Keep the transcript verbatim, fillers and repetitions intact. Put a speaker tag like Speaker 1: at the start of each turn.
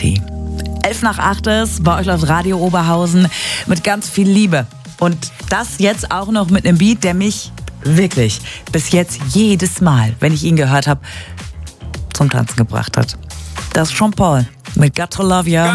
Speaker 1: Party. Elf nach acht ist, bei euch läuft Radio Oberhausen mit ganz viel Liebe. Und das jetzt auch noch mit einem Beat, der mich wirklich bis jetzt jedes Mal, wenn ich ihn gehört habe, zum Tanzen gebracht hat. Das ist Sean Paul mit Got to Love Ya.